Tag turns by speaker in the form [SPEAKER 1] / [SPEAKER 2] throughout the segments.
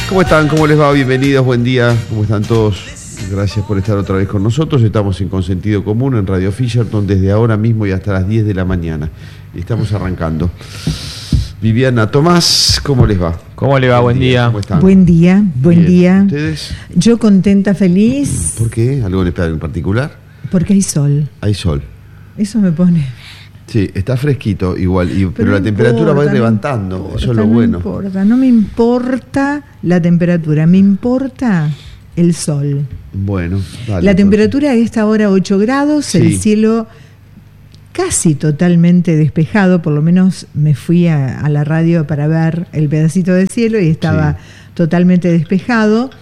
[SPEAKER 1] ¿Cómo están? ¿Cómo les va? Bienvenidos, buen día. ¿Cómo están todos? Gracias por estar otra vez con nosotros. Estamos en Consentido Común en Radio Fisherton desde ahora mismo y hasta las 10 de la mañana. Estamos arrancando. Viviana, Tomás, ¿cómo les va?
[SPEAKER 2] ¿Cómo le va? Buen día.
[SPEAKER 1] ¿Cómo están?
[SPEAKER 3] Buen día, buen día.
[SPEAKER 1] ¿Ustedes?
[SPEAKER 3] Yo contenta, feliz.
[SPEAKER 1] ¿Por qué? ¿Algo en particular?
[SPEAKER 3] Porque hay sol.
[SPEAKER 1] Hay sol.
[SPEAKER 3] Eso me pone.
[SPEAKER 1] Sí, está fresquito igual, pero la temperatura va a ir levantando, eso es lo bueno.
[SPEAKER 3] No me importa la temperatura, me importa el sol.
[SPEAKER 1] Bueno, dale.
[SPEAKER 3] La temperatura a esta hora 8 grados,
[SPEAKER 1] Sí.
[SPEAKER 3] El cielo casi totalmente despejado, por lo menos me fui a la radio para ver el pedacito de cielo y estaba totalmente despejado.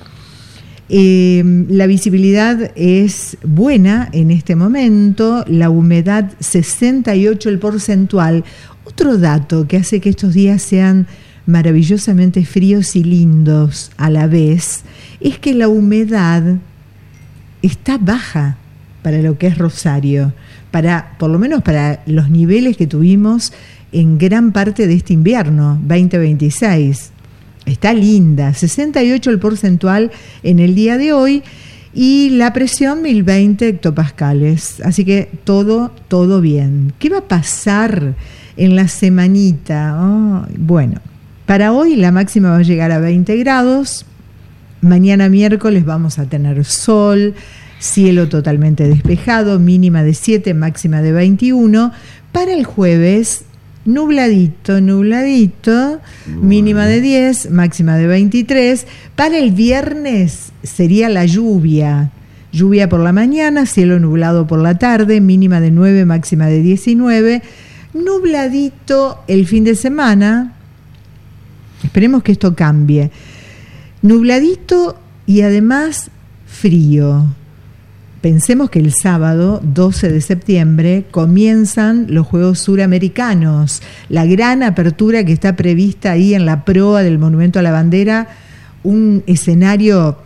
[SPEAKER 3] La visibilidad es buena en este momento, la humedad 68 el porcentual. Otro dato que hace que estos días sean maravillosamente fríos y lindos a la vez es que la humedad está baja para lo que es Rosario, por lo menos para los niveles que tuvimos en gran parte de este invierno 2026. Está linda, 68 el porcentual en el día de hoy y la presión 1020 hectopascales. Así que todo bien. ¿Qué va a pasar en la semanita? Bueno, para hoy la máxima va a llegar a 20 grados. Mañana miércoles vamos a tener sol, cielo totalmente despejado, mínima de 7, máxima de 21. Para el jueves, nubladito, bueno, mínima de 10, máxima de 23. Para el viernes sería la lluvia por la mañana, cielo nublado por la tarde, mínima de 9, máxima de 19. Nubladito el fin de semana, esperemos que esto cambie. Nubladito y además frío. Pensemos que el sábado 12 de septiembre comienzan los Juegos Suramericanos, la gran apertura que está prevista ahí en la proa del Monumento a la Bandera, un escenario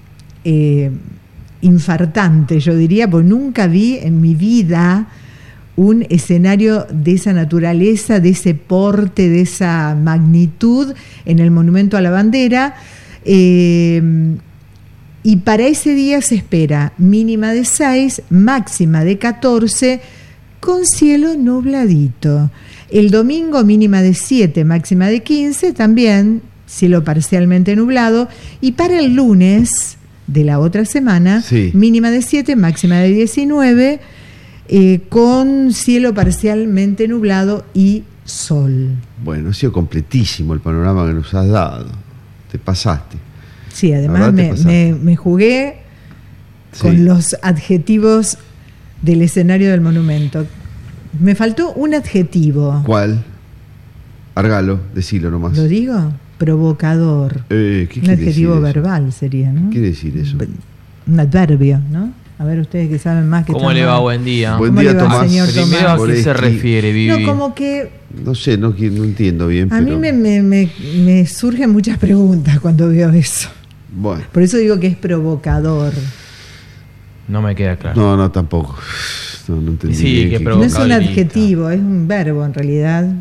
[SPEAKER 3] infartante, yo diría, porque nunca vi en mi vida un escenario de esa naturaleza, de ese porte, de esa magnitud en el Monumento a la Bandera. Y para ese día se espera mínima de 6, máxima de 14, con cielo nubladito. El domingo mínima de 7, máxima de 15, también cielo parcialmente nublado. Y para el lunes de la otra semana, mínima de 7, máxima de 19, con cielo parcialmente nublado y sol.
[SPEAKER 1] Bueno, ha sido completísimo el panorama que nos has dado. Te pasaste.
[SPEAKER 3] Sí, además me jugué con los adjetivos del escenario del monumento. Me faltó un adjetivo.
[SPEAKER 1] ¿Cuál? Argalo, decilo nomás.
[SPEAKER 3] ¿Lo digo? Provocador. Un adjetivo verbal sería, ¿no?
[SPEAKER 1] ¿Qué quiere decir eso?
[SPEAKER 3] Un adverbio, ¿no? A ver, ustedes que saben más que
[SPEAKER 2] ¿Cómo le va? Buen día.
[SPEAKER 1] Buen día, Tomás.
[SPEAKER 2] Primero, ¿a qué se refiere, Vivi?
[SPEAKER 3] No, como que...
[SPEAKER 1] No sé, no entiendo bien.
[SPEAKER 3] A mí me surgen muchas preguntas cuando veo eso.
[SPEAKER 1] Bueno.
[SPEAKER 3] Por eso digo que es provocador.
[SPEAKER 2] No me queda claro.
[SPEAKER 1] No, tampoco. No entendí.
[SPEAKER 2] Sí, que
[SPEAKER 3] no es un adjetivo, es un verbo en realidad.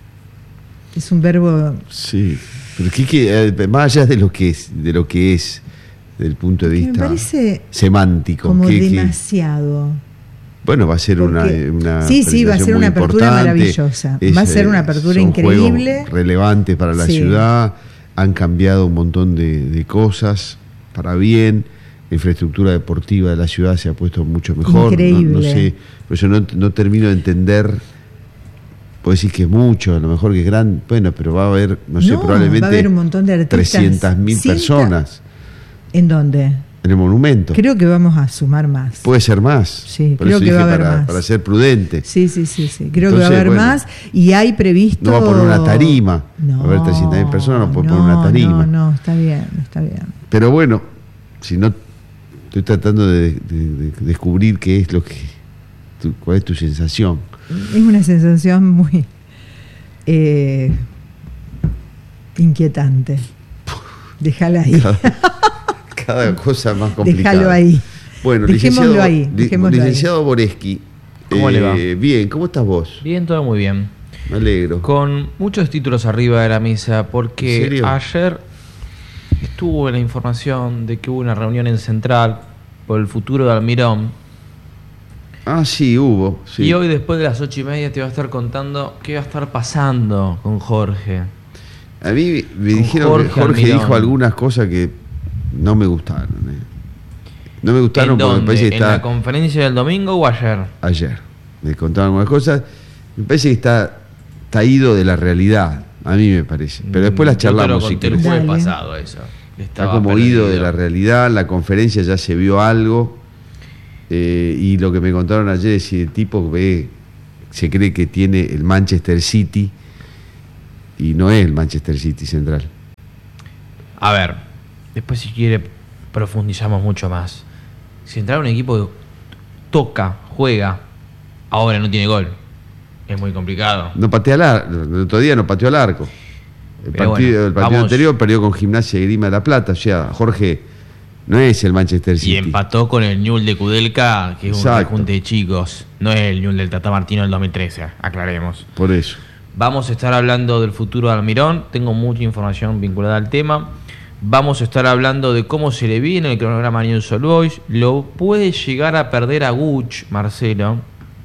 [SPEAKER 3] Es un verbo.
[SPEAKER 1] Sí, pero más allá de lo que es, desde el punto de vista
[SPEAKER 3] me parece
[SPEAKER 1] semántico.
[SPEAKER 3] Como demasiado.
[SPEAKER 1] Bueno, va a ser una
[SPEAKER 3] sí, va a ser una apertura maravillosa. Va a ser una apertura increíble.
[SPEAKER 1] Relevante para la ciudad. Han cambiado un montón de cosas para bien. La infraestructura deportiva de la ciudad se ha puesto mucho mejor.
[SPEAKER 3] Increíble.
[SPEAKER 1] No sé, por eso no termino de entender. Puedo decir que es mucho, a lo mejor que es grande. Bueno, pero va a haber, probablemente
[SPEAKER 3] va a haber un montón de artistas.
[SPEAKER 1] 300.000 personas.
[SPEAKER 3] ¿En dónde?
[SPEAKER 1] En el monumento.
[SPEAKER 3] Creo que vamos a sumar más.
[SPEAKER 1] Puede ser más.
[SPEAKER 3] Sí, creo que va a haber más.
[SPEAKER 1] Para ser prudente.
[SPEAKER 3] Sí. Creo que va a haber más y hay previsto...
[SPEAKER 1] No va a poner una tarima. Va a haber 300.000 personas, no puede poner una tarima.
[SPEAKER 3] No, está bien.
[SPEAKER 1] Pero bueno, si no, estoy tratando de descubrir qué es cuál es tu sensación.
[SPEAKER 3] Es una sensación muy inquietante. Déjala ahí.
[SPEAKER 1] Cada cosa más complicada.
[SPEAKER 3] Déjalo ahí.
[SPEAKER 1] Bueno,
[SPEAKER 3] dejémoslo licenciado
[SPEAKER 1] Boreschi.
[SPEAKER 2] ¿Cómo le va?
[SPEAKER 1] Bien, ¿cómo estás vos?
[SPEAKER 2] Bien, todo muy bien.
[SPEAKER 1] Me alegro.
[SPEAKER 2] Con muchos títulos arriba de la mesa, porque ayer estuvo la información de que hubo una reunión en Central por el futuro de Almirón.
[SPEAKER 1] Ah, sí, hubo. Sí.
[SPEAKER 2] Y hoy después de las 8:30 te va a estar contando qué va a estar pasando con Jorge.
[SPEAKER 1] A mí me dijeron que Jorge dijo algunas cosas que no me gustaron. No me gustaron porque me parece que
[SPEAKER 2] ¿En la conferencia del domingo o ayer?
[SPEAKER 1] Ayer. Me contaron algunas cosas. Me parece que está ido de la realidad. A mí me parece. Pero después las charlamos.
[SPEAKER 2] Yo te lo conté el jueves pasado eso.
[SPEAKER 1] Está como ido de la realidad. La conferencia ya se vio algo. Y lo que me contaron ayer es que el tipo se cree que tiene el Manchester City y no es el Manchester City Central.
[SPEAKER 2] A ver, después si quiere profundizamos mucho más. Central es un equipo que toca, juega, ahora no tiene gol. Es muy complicado.
[SPEAKER 1] No patea el arco. El otro día no pateó al arco. El partido anterior perdió con Gimnasia y Grima de la Plata. O sea, Jorge no es el Manchester City.
[SPEAKER 2] Y empató con el Newell's de Kudelka, que es un rejunte de chicos. No es el Newell's del Tata Martino del 2013, aclaremos.
[SPEAKER 1] Por eso.
[SPEAKER 2] Vamos a estar hablando del futuro de Almirón. Tengo mucha información vinculada al tema. Vamos a estar hablando de cómo se le viene el cronograma a Newell's Old Boys. Lo puede llegar a perder a Guch, Marcelo,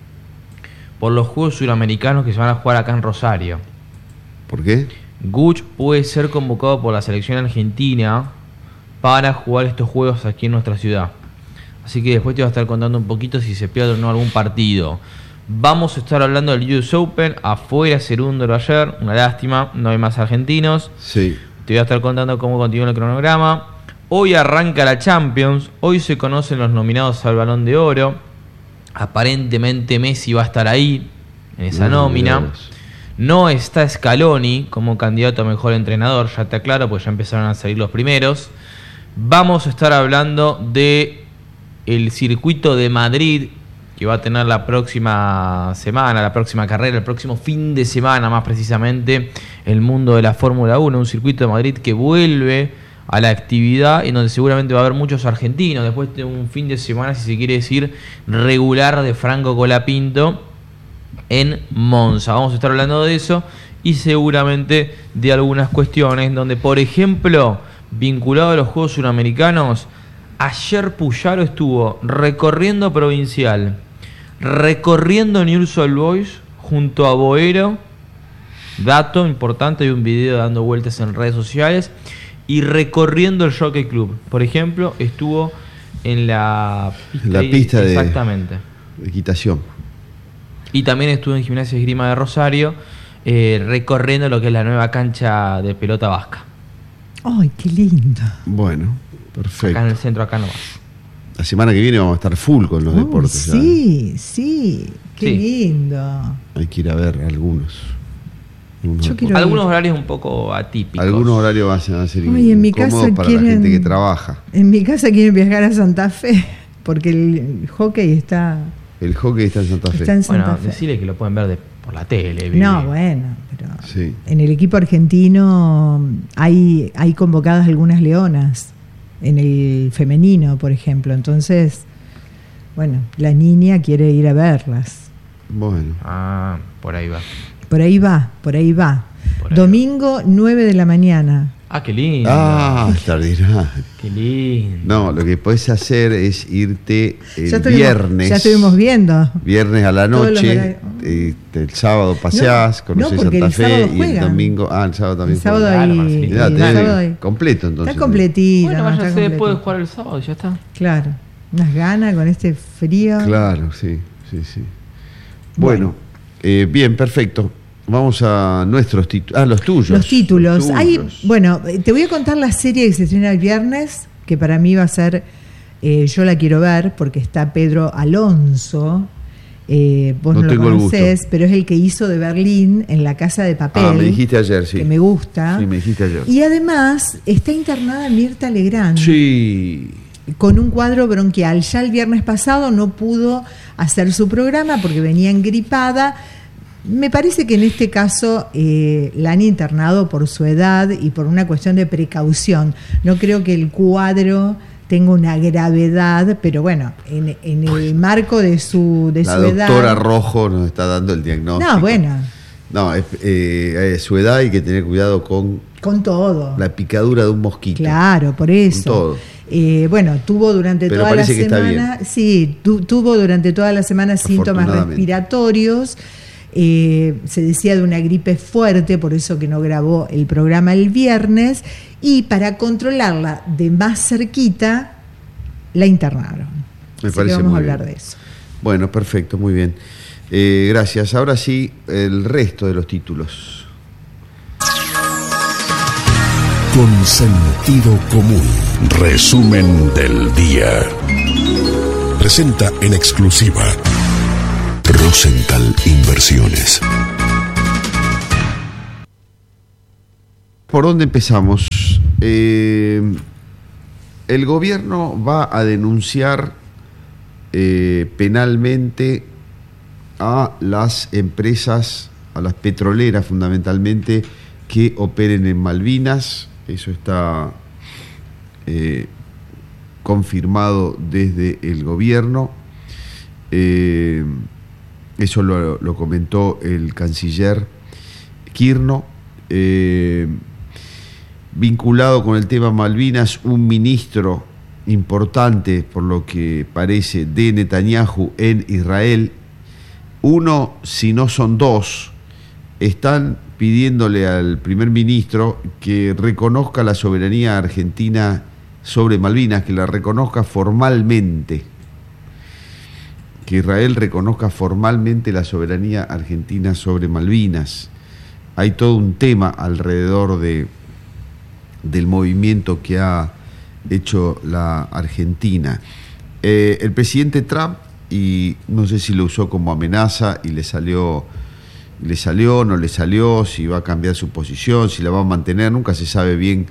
[SPEAKER 2] por los Juegos Suramericanos que se van a jugar acá en Rosario.
[SPEAKER 1] ¿Por qué?
[SPEAKER 2] Guch puede ser convocado por la selección argentina para jugar estos juegos aquí en nuestra ciudad. Así que después te voy a estar contando un poquito si se pierde o no algún partido. Vamos a estar hablando del US Open. Afuera Cerúndolo ayer, una lástima, no hay más argentinos.
[SPEAKER 1] Sí.
[SPEAKER 2] Te voy a estar contando cómo continúa el cronograma. Hoy arranca la Champions. Hoy se conocen los nominados al Balón de Oro. Aparentemente Messi va a estar ahí, en esa nómina. No está Scaloni como candidato a mejor entrenador, ya te aclaro, pues ya empezaron a salir los primeros. Vamos a estar hablando de el circuito de Madrid, que va a tener la próxima semana, la próxima carrera, el próximo fin de semana más precisamente, el mundo de la Fórmula 1, un circuito de Madrid que vuelve a la actividad y donde seguramente va a haber muchos argentinos, después de un fin de semana, si se quiere decir, regular de Franco Colapinto en Monza. Vamos a estar hablando de eso y seguramente de algunas cuestiones donde, por ejemplo, vinculado a los Juegos Suramericanos, ayer Puyaro estuvo recorriendo Provincial, recorriendo Newell's Old Boys junto a Boero, dato importante, hay un video dando vueltas en redes sociales, y recorriendo el Jockey Club. Por ejemplo, estuvo en la pista
[SPEAKER 1] de equitación.
[SPEAKER 2] Y también estuvo en Gimnasia y Esgrima de Rosario, recorriendo lo que es la nueva cancha de pelota vasca.
[SPEAKER 3] ¡Ay, qué lindo!
[SPEAKER 1] Bueno, perfecto.
[SPEAKER 2] Acá en el centro, acá nomás.
[SPEAKER 1] La semana que viene vamos a estar full con los deportes.
[SPEAKER 3] Sí, sí, qué lindo.
[SPEAKER 1] Hay que ir a ver algunos.
[SPEAKER 2] Algunos horarios un poco atípicos.
[SPEAKER 1] Algunos horarios van a ser
[SPEAKER 3] incómodos
[SPEAKER 1] para la gente que trabaja.
[SPEAKER 3] En mi casa quieren viajar a Santa Fe, porque el hockey está...
[SPEAKER 1] El hockey está en Santa Fe.
[SPEAKER 2] Bueno, decirle que lo pueden ver por la tele.
[SPEAKER 3] No, bueno, pero sí. En el equipo argentino hay convocadas algunas leonas, en el femenino, por ejemplo. Entonces, bueno, la niña quiere ir a verlas.
[SPEAKER 1] Bueno.
[SPEAKER 2] Ah, por ahí va.
[SPEAKER 3] Por ahí va. Domingo, 9 de la mañana.
[SPEAKER 2] Ah, qué lindo.
[SPEAKER 1] Ah, extraordinario.
[SPEAKER 2] Qué lindo.
[SPEAKER 1] No, lo que puedes hacer es irte el viernes.
[SPEAKER 3] Ya estuvimos viendo.
[SPEAKER 1] Viernes a la noche. El sábado paseás, conocés Santa Fe. Y el domingo. Ah, el sábado también.
[SPEAKER 3] El sábado hay.
[SPEAKER 1] Completo, entonces.
[SPEAKER 3] Está completito.
[SPEAKER 2] Bueno, váyase después de jugar el sábado y ya está.
[SPEAKER 3] Claro. Unas ganas con este frío.
[SPEAKER 1] Claro, sí. Bueno, bien, perfecto. Vamos a nuestros títulos. Los tuyos.
[SPEAKER 3] Los títulos. Bueno, te voy a contar la serie que se estrena el viernes, que para mí va a ser, yo la quiero ver, porque está Pedro Alonso. Vos no lo conocés, pero es el que hizo de Berlín en La Casa de Papel.
[SPEAKER 1] Me dijiste ayer, sí.
[SPEAKER 3] Que me gusta.
[SPEAKER 1] Sí, me dijiste ayer.
[SPEAKER 3] Y además está internada Mirta Legrand.
[SPEAKER 1] Sí.
[SPEAKER 3] Con un cuadro bronquial. Ya el viernes pasado no pudo hacer su programa porque venía engripada. Me parece que en este caso la han internado por su edad y por una cuestión de precaución. No creo que el cuadro tenga una gravedad, pero bueno, en el marco de su edad.
[SPEAKER 1] La doctora Rojo nos está dando el diagnóstico.
[SPEAKER 3] No, bueno.
[SPEAKER 1] No, su edad hay que tener cuidado con
[SPEAKER 3] todo.
[SPEAKER 1] La picadura de un mosquito.
[SPEAKER 3] Claro, por eso.
[SPEAKER 1] Con todo.
[SPEAKER 3] Bueno, tuvo durante
[SPEAKER 1] Pero
[SPEAKER 3] toda la
[SPEAKER 1] parece que está
[SPEAKER 3] semana,
[SPEAKER 1] bien.
[SPEAKER 3] sí, tuvo durante toda la semana síntomas respiratorios. Se decía de una gripe fuerte, por eso que no grabó el programa el viernes, y para controlarla de más cerquita, la internaron.
[SPEAKER 1] Me
[SPEAKER 3] Así
[SPEAKER 1] parece
[SPEAKER 3] que vamos
[SPEAKER 1] muy
[SPEAKER 3] a hablar
[SPEAKER 1] bien.
[SPEAKER 3] de eso.
[SPEAKER 1] Bueno, perfecto, muy bien. Gracias. Ahora sí, el resto de los títulos.
[SPEAKER 4] Con sentido común. Resumen del día. Presenta en exclusiva Rosenthal Inversiones.
[SPEAKER 1] ¿Por dónde empezamos? El gobierno va a denunciar penalmente a las empresas, a las petroleras fundamentalmente, que operen en Malvinas. Eso está confirmado desde el gobierno. Eso lo comentó el canciller Quirno. Vinculado con el tema Malvinas, un ministro importante, por lo que parece, de Netanyahu en Israel, uno, si no son dos, están pidiéndole al primer ministro que reconozca la soberanía argentina sobre Malvinas, que la reconozca formalmente, que Israel reconozca formalmente la soberanía argentina sobre Malvinas. Hay todo un tema alrededor del movimiento que ha hecho la Argentina. El presidente Trump, y no sé si lo usó como amenaza y le salió, no le salió, si va a cambiar su posición, si la va a mantener, nunca se sabe bien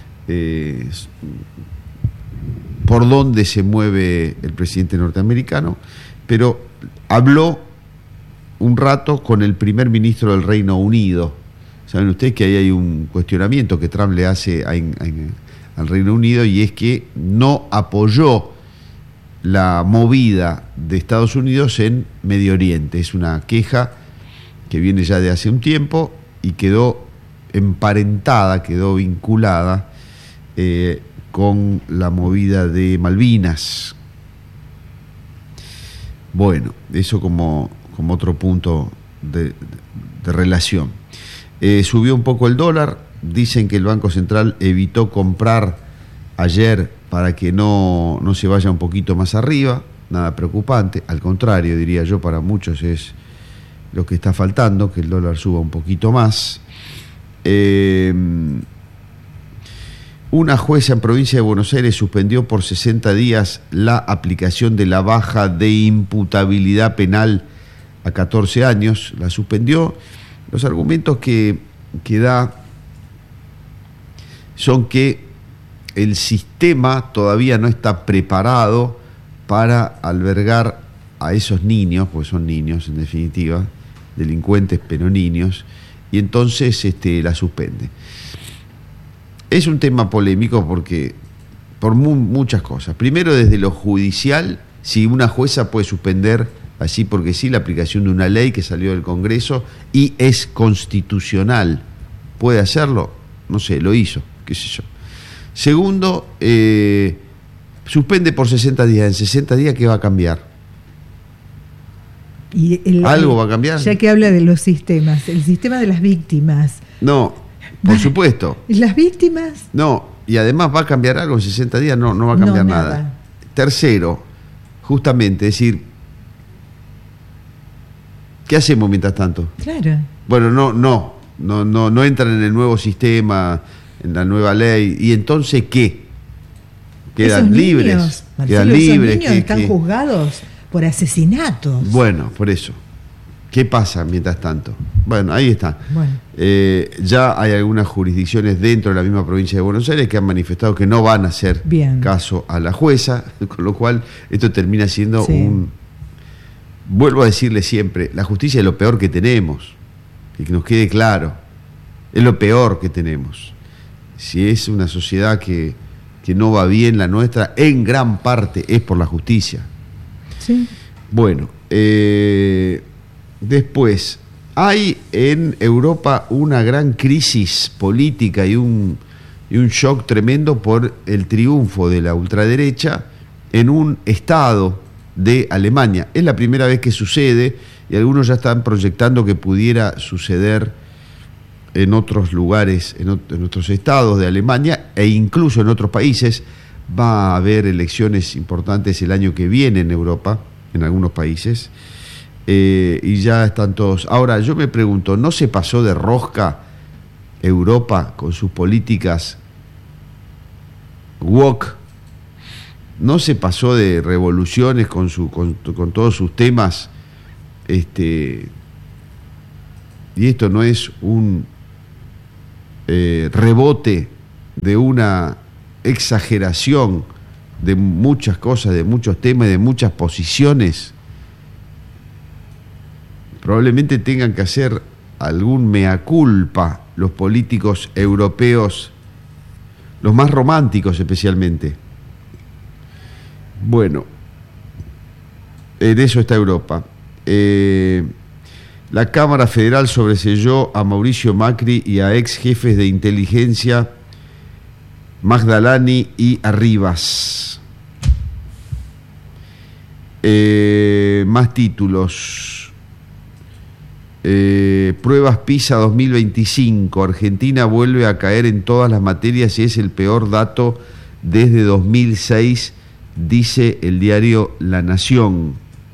[SPEAKER 1] por dónde se mueve el presidente norteamericano, pero habló un rato con el primer ministro del Reino Unido. Saben ustedes que ahí hay un cuestionamiento que Trump le hace al Reino Unido, y es que no apoyó la movida de Estados Unidos en Medio Oriente. Es una queja que viene ya de hace un tiempo y quedó emparentada, quedó vinculada con la movida de Malvinas. Bueno, eso como otro punto de relación. Subió un poco el dólar. Dicen que el Banco Central evitó comprar ayer para que no se vaya un poquito más arriba. Nada preocupante, al contrario, diría yo, para muchos es lo que está faltando, que el dólar suba un poquito más. Una jueza en provincia de Buenos Aires suspendió por 60 días la aplicación de la baja de imputabilidad penal a 14 años. La suspendió. Los argumentos que da son que el sistema todavía no está preparado para albergar a esos niños, porque son niños en definitiva, delincuentes pero niños, y entonces la suspende. Es un tema polémico porque por muchas cosas. Primero, desde lo judicial, si una jueza puede suspender así porque sí la aplicación de una ley que salió del Congreso y es constitucional, ¿puede hacerlo? No sé, lo hizo, qué sé yo. Segundo, suspende por 60 días. En 60 días, ¿qué va a cambiar? ¿Algo va a cambiar?
[SPEAKER 3] Ya que habla de los sistemas, el sistema de las víctimas.
[SPEAKER 1] No, por supuesto.
[SPEAKER 3] ¿Y las víctimas?
[SPEAKER 1] No, y además va a cambiar algo en 60 días, no va a cambiar nada. Tercero, justamente, es decir, ¿qué hacemos mientras tanto?
[SPEAKER 3] Claro.
[SPEAKER 1] Bueno, no entran en el nuevo sistema, en la nueva ley, y entonces ¿qué? Quedan libres.
[SPEAKER 3] Niños, Marcelo,
[SPEAKER 1] quedan libres.
[SPEAKER 3] Esos niños están juzgados por asesinatos.
[SPEAKER 1] Bueno, por eso. ¿Qué pasa mientras tanto? Bueno, ahí está.
[SPEAKER 3] Bueno.
[SPEAKER 1] Ya hay algunas jurisdicciones dentro de la misma provincia de Buenos Aires que han manifestado que no van a hacer caso a la jueza, con lo cual esto termina siendo Vuelvo a decirle siempre, la justicia es lo peor que tenemos, y que nos quede claro, es lo peor que tenemos. Si es una sociedad que no va bien, la nuestra, en gran parte es por la justicia.
[SPEAKER 3] Sí.
[SPEAKER 1] Bueno, después, Hay en Europa una gran crisis política y un shock tremendo por el triunfo de la ultraderecha en un estado de Alemania. Es la primera vez que sucede y algunos ya están proyectando que pudiera suceder en otros lugares, en otros estados de Alemania e incluso en otros países. Va a haber elecciones importantes el año que viene en Europa, en algunos países, y ya están todos. Ahora, yo me pregunto, ¿no se pasó de rosca Europa con sus políticas woke? ¿No se pasó de revoluciones con todos sus temas? Y esto no es un rebote de una exageración de muchas cosas, de muchos temas, de muchas posiciones. Probablemente tengan que hacer algún mea culpa los políticos europeos, los más románticos especialmente. Bueno, en eso está Europa. La Cámara Federal sobreseyó a Mauricio Macri y a ex jefes de inteligencia Magdalani y Arribas. Más títulos. Pruebas PISA 2025. Argentina vuelve a caer en todas las materias y es el peor dato desde 2006, dice el diario La Nación.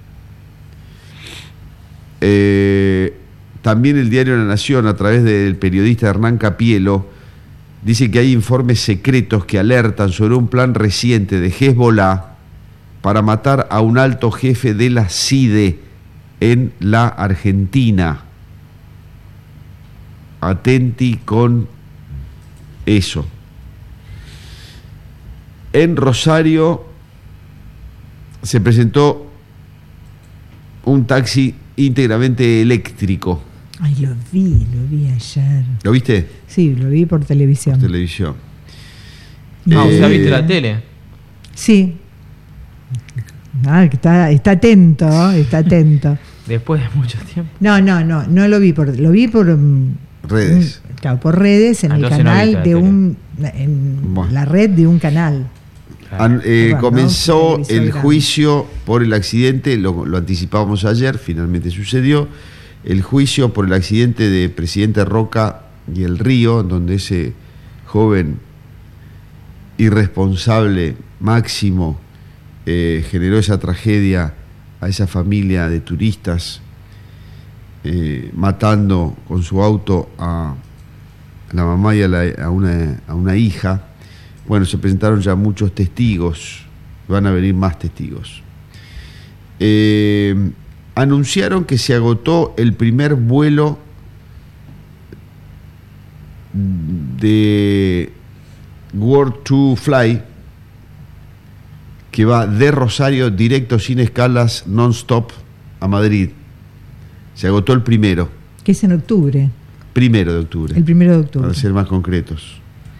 [SPEAKER 1] También el diario La Nación, a través del periodista Hernán Capielo, dice que hay informes secretos que alertan sobre un plan reciente de Hezbollah para matar a un alto jefe de la CIDE en la Argentina. Atenti con eso. En Rosario se presentó un taxi íntegramente eléctrico.
[SPEAKER 3] Ay, lo vi ayer.
[SPEAKER 1] ¿Lo viste?
[SPEAKER 3] Sí, lo vi por televisión.
[SPEAKER 1] Por televisión.
[SPEAKER 2] O sea, ¿viste la tele?
[SPEAKER 3] Sí. Está atento, está atento.
[SPEAKER 2] Después de mucho tiempo.
[SPEAKER 3] No lo vi lo vi por
[SPEAKER 1] redes.
[SPEAKER 3] Claro, por redes, en
[SPEAKER 2] entonces
[SPEAKER 3] el canal
[SPEAKER 2] no
[SPEAKER 3] en la red de un canal.
[SPEAKER 1] Comenzó el juicio por el accidente, lo anticipábamos ayer, finalmente sucedió, el juicio por el accidente de Presidente Roca y el Río, donde ese joven irresponsable Máximo generó esa tragedia a esa familia de turistas, matando con su auto a la mamá y a una hija. Bueno, se presentaron ya muchos testigos, van a venir más testigos. Anunciaron que se agotó el primer vuelo de World to Fly, que va de Rosario directo sin escalas, non-stop, a Madrid. Se agotó el primero.
[SPEAKER 3] Que es en octubre.
[SPEAKER 1] 1 de octubre.
[SPEAKER 3] El 1 de octubre.
[SPEAKER 1] Para ser más concretos.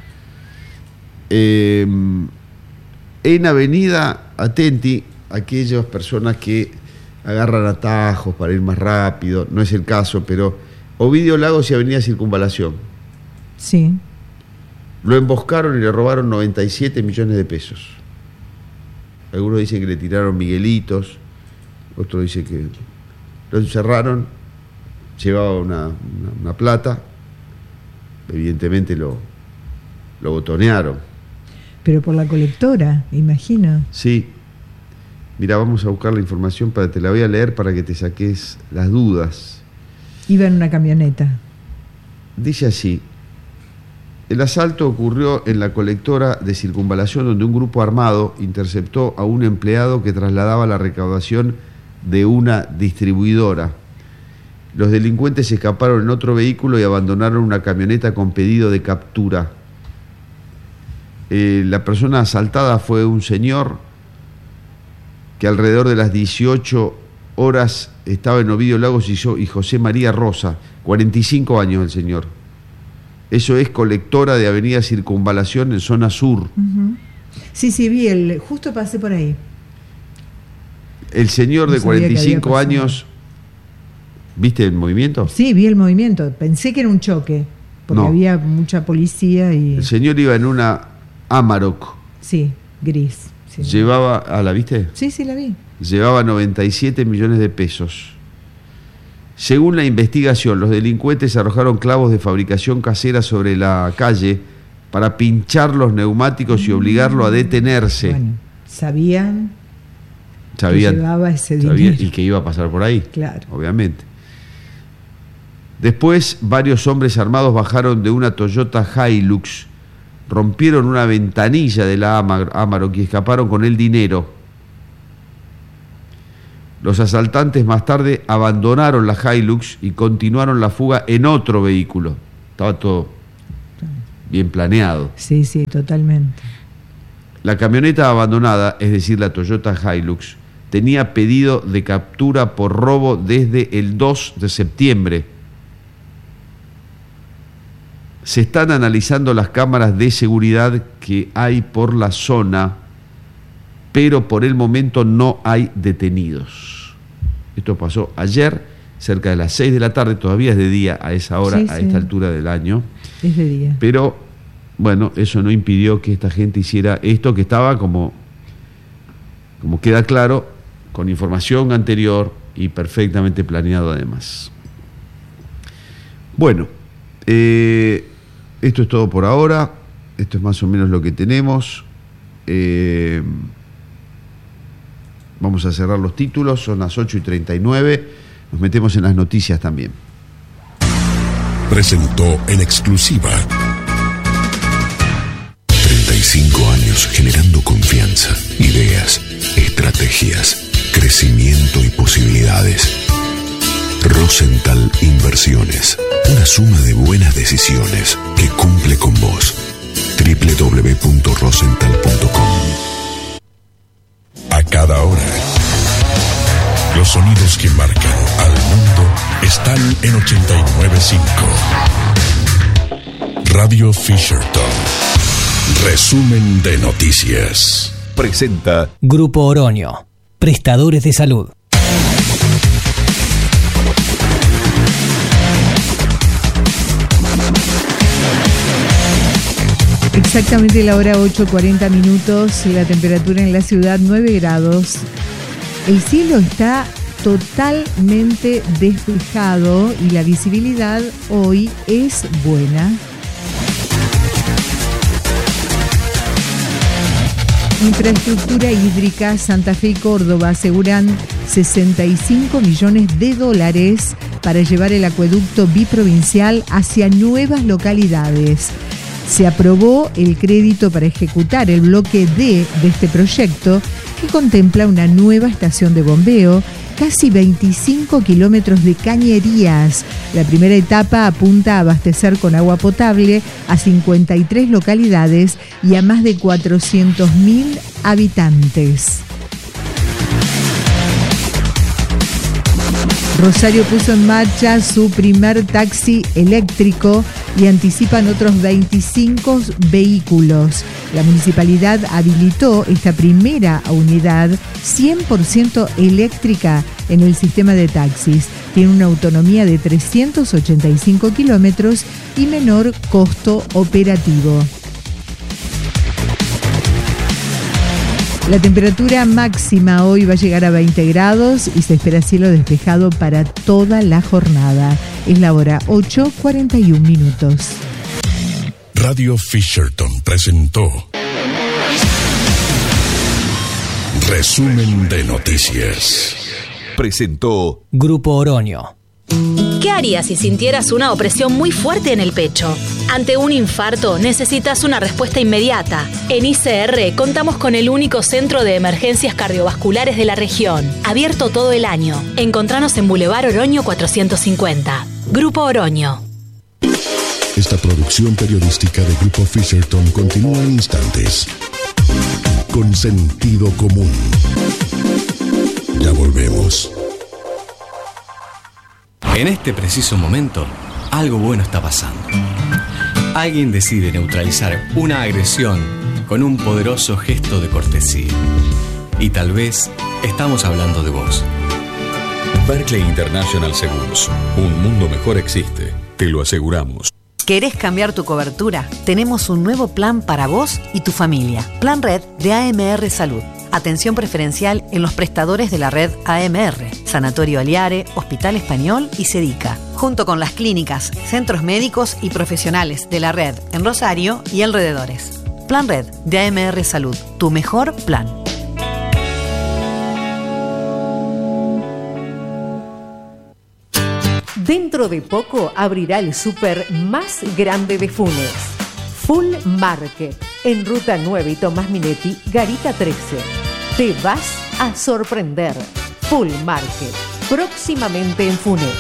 [SPEAKER 1] En Avenida Atenti, aquellas personas que agarran atajos para ir más rápido, no es el caso, pero Ovidio Lagos y Avenida Circunvalación.
[SPEAKER 3] Sí.
[SPEAKER 1] Lo emboscaron y le robaron 97 millones de pesos. Algunos dicen que le tiraron miguelitos, otros dicen que lo encerraron, llevaba una plata, evidentemente lo botonearon.
[SPEAKER 3] Pero por la colectora, imagino.
[SPEAKER 1] Sí. Mira, vamos a buscar la información, te la voy a leer para que te saques las dudas.
[SPEAKER 3] Iba en una camioneta.
[SPEAKER 1] Dice así: el asalto ocurrió en la colectora de Circunvalación, donde un grupo armado interceptó a un empleado que trasladaba la recaudación de una distribuidora. Los delincuentes escaparon en otro vehículo y abandonaron una camioneta con pedido de captura. La persona asaltada fue un señor que alrededor de las 18 horas estaba en Ovidio Lagos y José María Rosa, 45 años el señor. Eso es colectora de Avenida Circunvalación en zona sur.
[SPEAKER 3] Uh-huh. Sí, vi, justo pasé por ahí.
[SPEAKER 1] El señor de 45 años ¿Viste el movimiento?
[SPEAKER 3] Sí, vi el movimiento. Pensé que era un choque, porque había mucha policía y...
[SPEAKER 1] El señor iba en una Amarok.
[SPEAKER 3] Sí, gris. Sí.
[SPEAKER 1] Llevaba... ¿la viste?
[SPEAKER 3] Sí, la vi.
[SPEAKER 1] Llevaba 97 millones de pesos. Según la investigación, los delincuentes arrojaron clavos de fabricación casera sobre la calle para pinchar los neumáticos y obligarlo a detenerse.
[SPEAKER 3] Bueno, sabían que llevaba ese dinero.
[SPEAKER 1] Y que iba a pasar por ahí.
[SPEAKER 3] Claro.
[SPEAKER 1] Obviamente. Después, varios hombres armados bajaron de una Toyota Hilux, rompieron una ventanilla de la Amarok y escaparon con el dinero. Los asaltantes más tarde abandonaron la Hilux y continuaron la fuga en otro vehículo. Estaba todo bien planeado.
[SPEAKER 3] Sí, totalmente.
[SPEAKER 1] La camioneta abandonada, es decir, la Toyota Hilux, tenía pedido de captura por robo desde el 2 de septiembre. Se están analizando las cámaras de seguridad que hay por la zona, pero por el momento no hay detenidos. Esto pasó ayer, cerca de las 6 de la tarde, todavía es de día a esa hora, a esta altura del año.
[SPEAKER 3] Es de día.
[SPEAKER 1] Pero, bueno, eso no impidió que esta gente hiciera esto, que estaba como queda claro, con información anterior y perfectamente planeado además. Bueno, esto es todo por ahora. Esto es más o menos lo que tenemos. Vamos a cerrar los títulos, son las 8:39. Nos metemos en las noticias también.
[SPEAKER 4] Presentó en exclusiva. 35 años generando confianza, ideas, estrategias, crecimiento y posibilidades. Rosenthal Inversiones, una suma de buenas decisiones que cumple con vos. www.rosenthal.com. A cada hora, los sonidos que marcan al mundo están en 89.5. Radio Fisherton. Resumen de noticias. Presenta
[SPEAKER 5] Grupo Oroño, prestadores de salud.
[SPEAKER 3] Exactamente la hora 8:40, la temperatura en la ciudad 9 grados. El cielo está totalmente despejado y la visibilidad hoy es buena. Infraestructura hídrica, Santa Fe y Córdoba aseguran $65 millones para llevar el acueducto biprovincial hacia nuevas localidades. Se aprobó el crédito para ejecutar el bloque D de este proyecto, que contempla una nueva estación de bombeo, casi 25 kilómetros de cañerías. La primera etapa apunta a abastecer con agua potable a 53 localidades y a más de 400.000 habitantes. Rosario puso en marcha su primer taxi eléctrico y anticipan otros 25 vehículos. La municipalidad habilitó esta primera unidad 100% eléctrica en el sistema de taxis. Tiene una autonomía de 385 kilómetros y menor costo operativo. La temperatura máxima hoy va a llegar a 20 grados y se espera cielo despejado para toda la jornada. Es la hora 8:41.
[SPEAKER 4] Radio Fisherton presentó Resumen de noticias. Presentó
[SPEAKER 5] Grupo Oroño.
[SPEAKER 6] ¿Qué harías si sintieras una opresión muy fuerte en el pecho? Ante un infarto necesitas una respuesta inmediata. En ICR contamos con el único centro de emergencias cardiovasculares de la región, abierto todo el año. Encontranos en Boulevard Oroño 450. Grupo Oroño.
[SPEAKER 4] Esta producción periodística de Grupo Fisherton continúa en instantes. Con sentido común. Ya volvemos.
[SPEAKER 7] En este preciso momento, algo bueno está pasando. Alguien decide neutralizar una agresión con un poderoso gesto de cortesía. Y tal vez estamos hablando de vos.
[SPEAKER 8] Berkeley International Seguros. Un mundo mejor existe. Te lo aseguramos.
[SPEAKER 9] ¿Querés cambiar tu cobertura? Tenemos un nuevo plan para vos y tu familia. Plan Red de AMR Salud. Atención preferencial en los prestadores de la red AMR, Sanatorio Aliare, Hospital Español y Sedica, junto con las clínicas, centros médicos y profesionales de la red en Rosario y alrededores. Plan Red de AMR Salud, tu mejor plan.
[SPEAKER 10] Dentro de poco abrirá el súper más grande de Funes, Full Market, en Ruta 9 y Tomás Minetti, Garita 13. Te vas a sorprender. Full Market, próximamente en Funes.